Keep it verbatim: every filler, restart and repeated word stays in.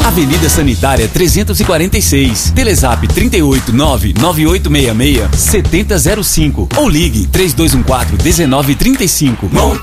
Avenida Sanitária trezentos e quarenta e seis. Telezap trinta e oito, nove nove oito seis seis, sete zero zero cinco ou ligue três dois um quatro, um nove três cinco. Monte